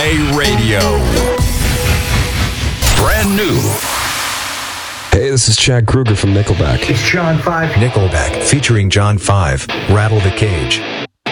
Radio. Brand new. Hey, this is Chad Kruger from Nickelback. It's John 5. Nickelback featuring John 5, Rattle the Cage.